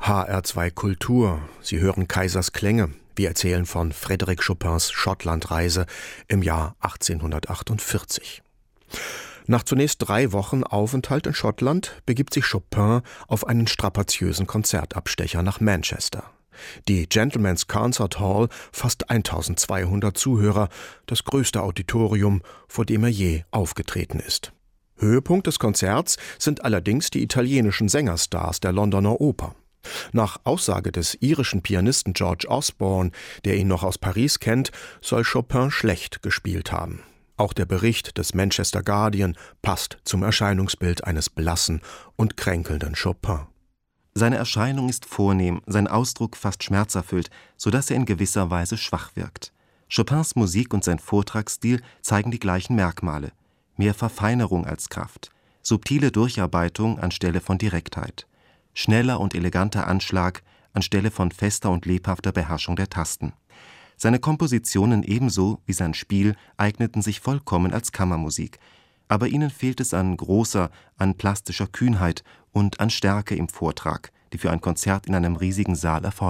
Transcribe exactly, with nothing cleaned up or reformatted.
H R zwei Kultur. Sie hören Kaisers Klänge. Wir erzählen von Frédéric Chopins Schottlandreise im Jahr achtzehnhundertachtundvierzig. Nach zunächst drei Wochen Aufenthalt in Schottland begibt sich Chopin auf einen strapaziösen Konzertabstecher nach Manchester. Die Gentlemen's Concert Hall fasst eintausendzweihundert Zuhörer, das größte Auditorium, vor dem er je aufgetreten ist. Höhepunkt des Konzerts sind allerdings die italienischen Sängerstars der Londoner Oper. Nach Aussage des irischen Pianisten George Osborne, der ihn noch aus Paris kennt, soll Chopin schlecht gespielt haben. Auch der Bericht des Manchester Guardian passt zum Erscheinungsbild eines blassen und kränkelnden Chopin. Seine Erscheinung ist vornehm, sein Ausdruck fast schmerzerfüllt, sodass er in gewisser Weise schwach wirkt. Chopins Musik und sein Vortragsstil zeigen die gleichen Merkmale. Mehr Verfeinerung als Kraft, subtile Durcharbeitung anstelle von Direktheit, schneller und eleganter Anschlag anstelle von fester und lebhafter Beherrschung der Tasten. Seine Kompositionen ebenso wie sein Spiel eigneten sich vollkommen als Kammermusik, aber ihnen fehlt es an großer, an plastischer Kühnheit und an Stärke im Vortrag, die für ein Konzert in einem riesigen Saal erforderlich